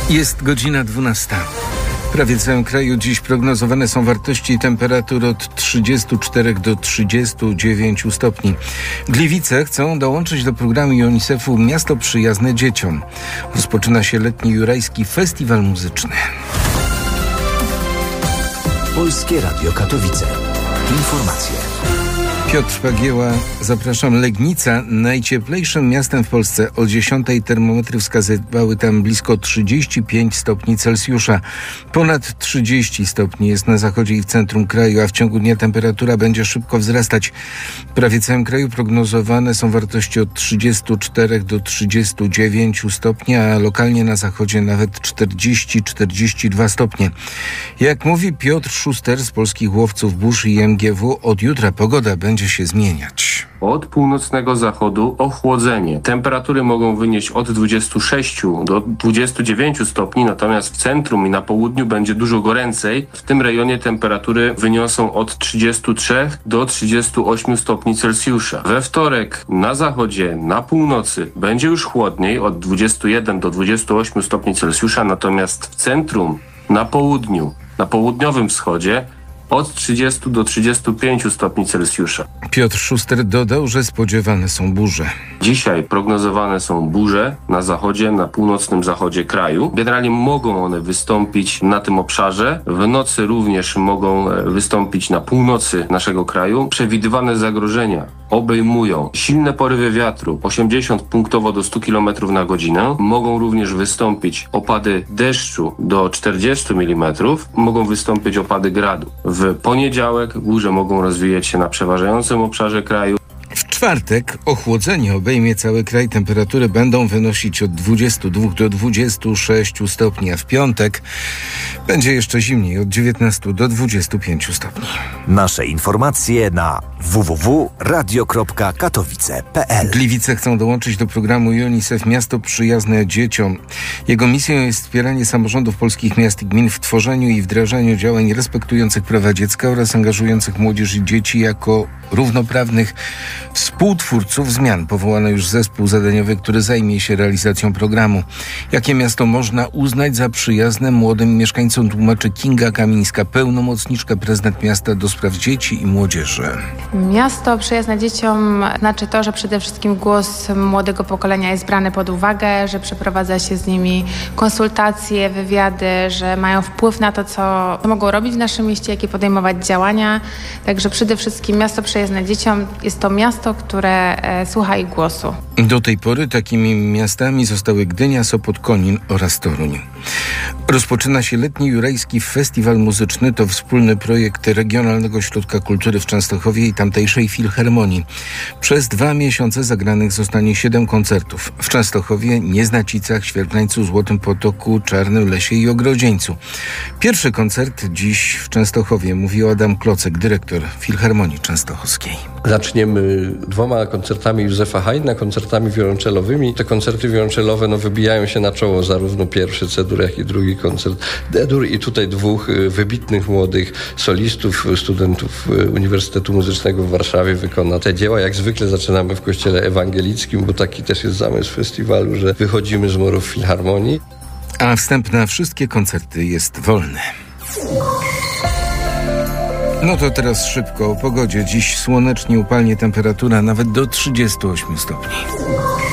Jest godzina 12. W prawie całym kraju dziś prognozowane są wartości temperatur od 34 do 39 stopni. Gliwice chcą dołączyć do programu UNICEF-u Miasto Przyjazne Dzieciom. Rozpoczyna się letni Jurajski Festiwal Muzyczny. Polskie Radio Katowice. Informacje. Piotr Pagieła, zapraszam. Legnica, najcieplejszym miastem w Polsce. O 10 termometry wskazywały tam blisko 35 stopni Celsjusza. Ponad 30 stopni jest na zachodzie i w centrum kraju, a w ciągu dnia temperatura będzie szybko wzrastać. W prawie całym kraju prognozowane są wartości od 34 do 39 stopni, a lokalnie na zachodzie nawet 40-42 stopnie. Jak mówi Piotr Szuster z Polskich Łowców Burz i MGW, od jutra pogoda będzie się zmieniać. Od północnego zachodu ochłodzenie. Temperatury mogą wynieść od 26 do 29 stopni, natomiast w centrum i na południu będzie dużo goręcej. W tym rejonie temperatury wyniosą od 33 do 38 stopni Celsjusza. We wtorek na zachodzie, na północy będzie już chłodniej, od 21 do 28 stopni Celsjusza, natomiast w centrum, na południu, na południowym wschodzie od 30 do 35 stopni Celsjusza. Piotr Szuster dodał, że spodziewane są burze. Dzisiaj prognozowane są burze na zachodzie, na północnym zachodzie kraju. Generalnie mogą one wystąpić na tym obszarze. W nocy również mogą wystąpić na północy naszego kraju. Przewidywane zagrożenia obejmują silne porywy wiatru 80 punktowo do 100 km na godzinę. Mogą również wystąpić opady deszczu do 40 mm. Mogą wystąpić opady gradu. W poniedziałek burze mogą rozwijać się na przeważającym obszarze kraju. W czwartek ochłodzenie obejmie cały kraj. Temperatury będą wynosić od 22 do 26 stopni, a w piątek będzie jeszcze zimniej, od 19 do 25 stopni. Nasze informacje na www.radio.katowice.pl. Gliwice chcą dołączyć do programu UNICEF Miasto Przyjazne Dzieciom. Jego misją jest wspieranie samorządów polskich miast i gmin w tworzeniu i wdrażaniu działań respektujących prawa dziecka oraz angażujących młodzież i dzieci jako równoprawnych współtwórców zmian. Powołano już zespół zadaniowy, który zajmie się realizacją programu. Jakie miasto można uznać za przyjazne młodym mieszkańcom, tłumaczy Kinga Kamińska, pełnomocniczka prezydent miasta do spraw dzieci i młodzieży. Miasto przyjazne dzieciom znaczy to, że przede wszystkim głos młodego pokolenia jest brany pod uwagę, że przeprowadza się z nimi konsultacje, wywiady, że mają wpływ na to, co mogą robić w naszym mieście, jakie podejmować działania. Także przede wszystkim miasto przyjazne dzieciom jest to miasto, które słucha ich głosu. Do tej pory takimi miastami zostały Gdynia, Sopot, Konin oraz Toruń. Rozpoczyna się letni Jurajski Festiwal Muzyczny. To wspólny projekt Regionalnego Ośrodka Kultury w Częstochowie i tamtejszej Filharmonii. Przez 2 miesiące zagranych zostanie 7 koncertów. W Częstochowie, Nieznacicach, Świerklańcu, Złotym Potoku, Czarnym Lesie i Ogrodzieńcu. Pierwszy koncert dziś w Częstochowie, mówił Adam Klocek, dyrektor Filharmonii Częstochowskiej. Zaczniemy 2 koncertami Józefa Haydna, koncertami wiolonczelowymi. Te koncerty wiolonczelowe wybijają się na czoło, zarówno pierwszy C-dur, jak i drugi koncert D-dur, i tutaj 2 wybitnych młodych solistów, studentów Uniwersytetu Muzycznego w Warszawie wykona te dzieła. Jak zwykle zaczynamy w kościele ewangelickim, bo taki też jest zamysł festiwalu, że wychodzimy z murów Filharmonii. A wstęp na wszystkie koncerty jest wolny. No to teraz szybko o pogodzie. Dziś słonecznie, upalnie, temperatura nawet do 38 stopni.